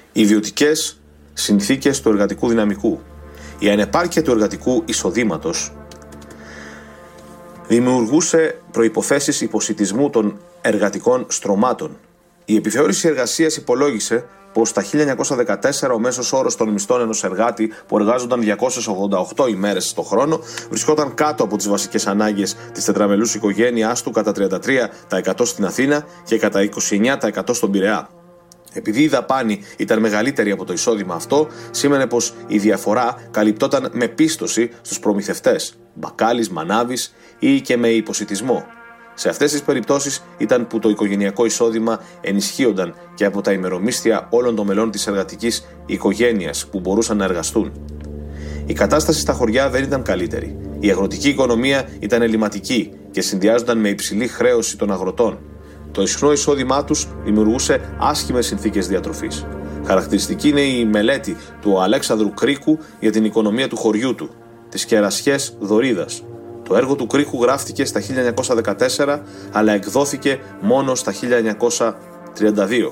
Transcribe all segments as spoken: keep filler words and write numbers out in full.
Οι ιδιωτικές συνθήκες του εργατικού δυναμικού, η ανεπάρκεια του εργατικού εισοδήματος δημιουργούσε προϋποθέσεις υποσιτισμού των εργατικών στρωμάτων. Η επιθεώρηση εργασίας υπολόγισε πως τα χίλια εννιακόσια δεκατέσσερα ο μέσος όρος των μισθών ενός εργάτη που εργάζονταν διακόσιες ογδόντα οκτώ ημέρες το χρόνο βρισκόταν κάτω από τις βασικές ανάγκες της τετραμελούς οικογένειάς του κατά τριάντα τρία τοις εκατό στην Αθήνα και κατά είκοσι εννέα τοις εκατό στον Πειραιά. Επειδή η δαπάνη ήταν μεγαλύτερη από το εισόδημα αυτό, σήμαινε πως η διαφορά καλυπτόταν με πίστοση στους προμηθευτές, μπακάλις, μανάβης ή και με υποσιτισμό. Σε αυτές τις περιπτώσεις ήταν που το οικογενειακό εισόδημα ενισχύονταν και από τα ημερομίσθια όλων των μελών της εργατικής οικογένειας που μπορούσαν να εργαστούν. Η κατάσταση στα χωριά δεν ήταν καλύτερη. Η αγροτική οικονομία ήταν ελληματική και συνδυάζονταν με υψηλή χρέωση των αγροτών. Το ισχνό εισόδημά τους δημιουργούσε άσχημες συνθήκες διατροφής. Χαρακτηριστική είναι η μελέτη του Αλέξανδρου Κρίκου για την οικονομία του χωριού του, τις κερασιές Δωρίδας. Το έργο του Κρίκου γράφτηκε στα χίλια εννιακόσια δεκατέσσερα, αλλά εκδόθηκε μόνο στα χίλια εννιακόσια τριάντα δύο.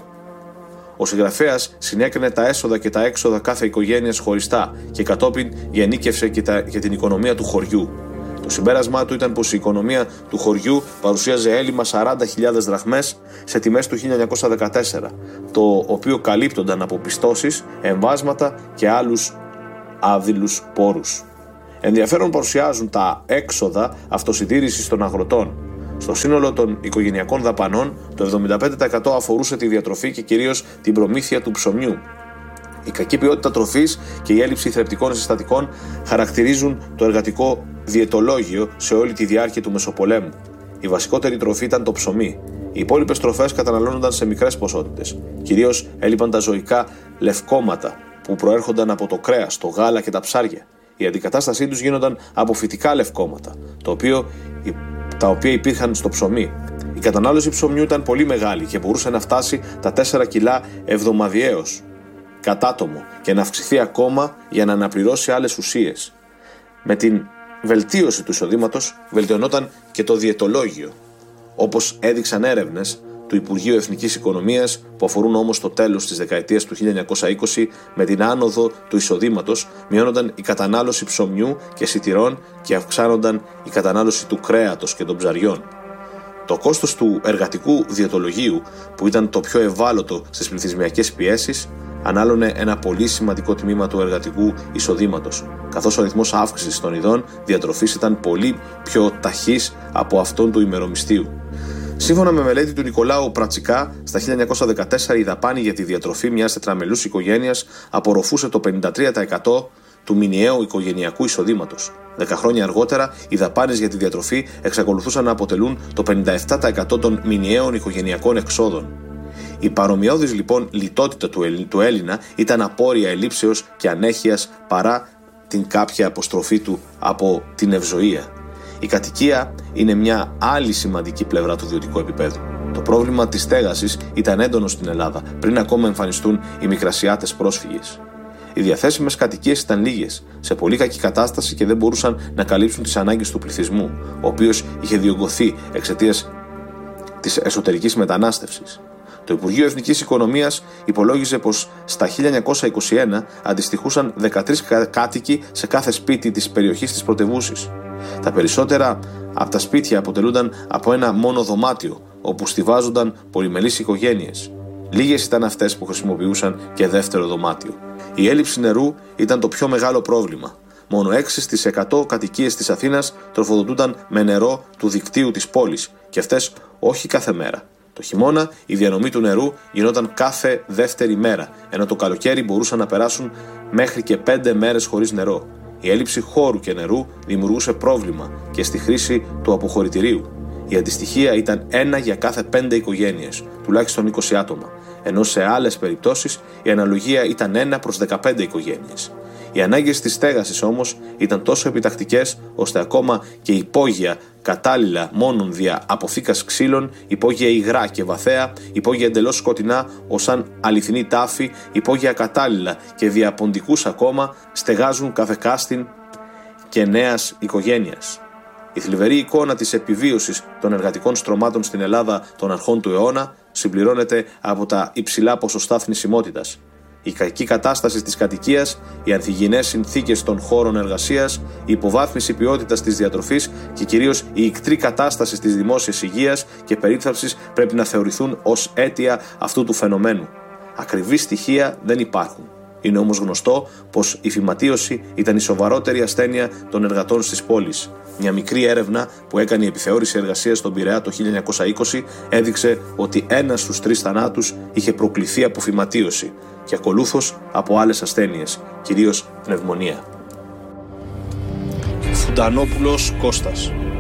Ο συγγραφέας συνέκρινε τα έσοδα και τα έξοδα κάθε οικογένειας χωριστά και κατόπιν γενίκευσε και, τα, και την οικονομία του χωριού. Το συμπέρασμά του ήταν πως η οικονομία του χωριού παρουσίαζε έλλειμμα σαράντα χιλιάδες δραχμές σε τιμές του χίλια εννιακόσια δεκατέσσερα, το οποίο καλύπτονταν από πιστώσεις, εμβάσματα και άλλους άδειλους πόρους. Ενδιαφέρον παρουσιάζουν τα έξοδα αυτοσυντήρησης των αγροτών. Στο σύνολο των οικογενειακών δαπανών, το εβδομήντα πέντε τοις εκατό αφορούσε τη διατροφή και κυρίως την προμήθεια του ψωμιού. Η κακή ποιότητα τροφής και η έλλειψη θρεπτικών συστατικών χαρακτηρίζουν το εργατικό διαιτολόγιο σε όλη τη διάρκεια του Μεσοπολέμου. Η βασικότερη τροφή ήταν το ψωμί. Οι υπόλοιπες τροφές καταναλώνονταν σε μικρές ποσότητες. Κυρίως έλειπαν τα ζωικά λευκόματα που προέρχονταν από το κρέας, το γάλα και τα ψάρια. Η αντικατάστασή τους γίνονταν από φυτικά λευκόματα, το οποίο, τα οποία υπήρχαν στο ψωμί. Η κατανάλωση ψωμιού ήταν πολύ μεγάλη και μπορούσε να φτάσει τα τέσσερα κιλά εβδομαδιαίως κατάτομο και να αυξηθεί ακόμα για να αναπληρώσει άλλες ουσίες. Με την βελτίωση του εισοδήματος βελτιωνόταν και το διαιτολόγιο, όπως έδειξαν έρευνες του Υπουργείου Εθνικής Οικονομίας που αφορούν όμως το τέλος της δεκαετίας του χίλια εννιακόσια είκοσι. Με την άνοδο του εισοδήματος μειώνονταν η κατανάλωση ψωμιού και σιτηρών και αυξάνονταν η κατανάλωση του κρέατος και των ψαριών. Το κόστος του εργατικού διαιτολογίου, που ήταν το πιο ευάλωτο στις πληθυσμιακές πιέσεις, ανάλωνε ένα πολύ σημαντικό τμήμα του εργατικού εισοδήματος, καθώς ο ρυθμός αύξησης των ειδών διατροφής ήταν πολύ πιο ταχύς από αυτόν του ημερομισθίου. Σύμφωνα με μελέτη του Νικολάου Πρατσικά, στα χίλια εννιακόσια δεκατέσσερα η δαπάνη για τη διατροφή μιας τετραμελούς οικογένειας απορροφούσε το πενήντα τρία τοις εκατό του μηνιαίου οικογενειακού εισοδήματος. Δέκα χρόνια αργότερα, οι δαπάνες για τη διατροφή εξακολουθούσαν να αποτελούν το πενήντα επτά τοις εκατό των μηνιαίων οικογενειακών εξόδων. Η παρομοιώδης λοιπόν λιτότητα του Έλληνα ήταν απόρρια ελλείψεως και ανέχειας παρά την κάποια αποστροφή του από την ευζοία. Η κατοικία είναι μια άλλη σημαντική πλευρά του ιδιωτικού επίπεδου. Το πρόβλημα της στέγασης ήταν έντονο στην Ελλάδα πριν ακόμα εμφανιστούν οι μικρασιάτες πρόσφυγες. Οι διαθέσιμες κατοικίες ήταν λίγες, σε πολύ κακή κατάσταση και δεν μπορούσαν να καλύψουν τις ανάγκες του πληθυσμού, ο οποίος είχε διωγγωθεί εξαιτίας της εσωτερικής μετανάστευσης. Το Υπουργείο Εθνικής Οικονομίας υπολόγιζε πως στα χίλια εννιακόσια είκοσι ένα αντιστοιχούσαν δεκατρείς κάτοικοι σε κάθε σπίτι της περιοχής της πρωτευούσης. Τα περισσότερα από τα σπίτια αποτελούνταν από ένα μόνο δωμάτιο, όπου στιβάζονταν πολυμελείς οικογένειες. Λίγες ήταν αυτές που χρησιμοποιούσαν και δεύτερο δωμάτιο. Η έλλειψη νερού ήταν το πιο μεγάλο πρόβλημα. Μόνο έξι τοις εκατό κατοικίες της Αθήνας τροφοδοτούνταν με νερό του δικτύου της πόλης, και αυτές όχι κάθε μέρα. Το χειμώνα η διανομή του νερού γινόταν κάθε δεύτερη μέρα, ενώ το καλοκαίρι μπορούσαν να περάσουν μέχρι και πέντε μέρες χωρίς νερό. Η έλλειψη χώρου και νερού δημιουργούσε πρόβλημα και στη χρήση του αποχωρητηρίου. Η αντιστοιχεία ήταν ένα για κάθε πέντε οικογένειες, τουλάχιστον είκοσι άτομα, ενώ σε άλλες περιπτώσεις η αναλογία ήταν ένα προς δεκαπέντε οικογένειες. Οι ανάγκες της στέγασης όμως ήταν τόσο επιτακτικές, ώστε ακόμα και υπόγεια κατάλληλα μόνον δια αποθήκας ξύλων, υπόγεια υγρά και βαθαία, υπόγεια εντελώς σκοτεινά ως σαν αληθινή τάφη, υπόγεια κατάλληλα και δια ποντικούς ακόμα, στεγάζουν κάθε κάστην και νέας οικογένειας. Η θλιβερή εικόνα της επιβίωσης των εργατικών στρωμάτων στην Ελλάδα των αρχών του αιώνα συμπληρώνεται από τα υψηλά ποσοστά θνησιμότητας. η κακή κατάσταση της κατοικίας, οι ανθυγιεινές συνθήκες των χώρων εργασίας, η υποβάθμιση ποιότητας της διατροφής και κυρίως η ικτρή κατάσταση της δημόσιας υγείας και περίθαλψης πρέπει να θεωρηθούν ως αίτια αυτού του φαινομένου. Ακριβή στοιχεία δεν υπάρχουν. Είναι όμως γνωστό πως η φυματίωση ήταν η σοβαρότερη ασθένεια των εργατών στις πόλεις. Μια μικρή έρευνα που έκανε η επιθεώρηση εργασίας στον Πειραιά το χίλια εννιακόσια είκοσι έδειξε ότι ένας στους τρεις θανάτους είχε προκληθεί από φυματίωση και ακολούθως από άλλες ασθένειες, κυρίως πνευμονία. Φουντανόπουλος Κώστας.